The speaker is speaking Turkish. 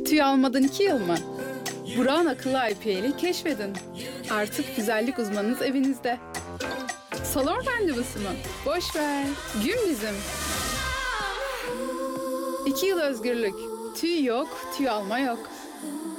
Tüy almadan 2 yıl mı? Burak'ın akıllı IPL'i keşfedin. Artık güzellik uzmanınız evinizde. Salon randevusu mu? Boş ver. Gün bizim. 2 yıl özgürlük. Tüy yok, tüy alma yok.